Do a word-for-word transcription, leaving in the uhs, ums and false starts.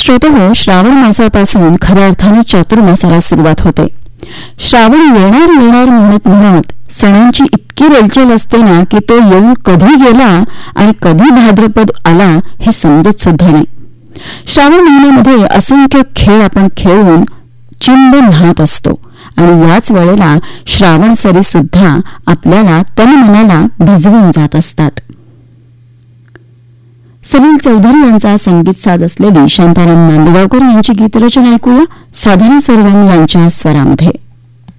श्रोतेहो, श्रावण मासापासून खऱ्या अर्थाने चातुर्मासाला सुरुवात होते. श्रावण येणार येणार म्हणत म्हणत सणांची इतकी रेलचेल असते ना की तो येऊन कधी गेला आणि कधी भाद्रपद आला हे समजत सुद्धा नाही. श्रावण महिन्यामध्ये असंख्य खेळ आपण खेळून चिंब न्हात असतो आणि याच वेळेला श्रावण सरी सुद्धा आपल्याला तनमनाला भिजवून जात असतात. सलील चौधरी यांचा संगीत साध असलेली शांताराम नांदगावकर यांची गीतरचना ऐकूया साधना सर्वम यांच्या स्वरामध्ये.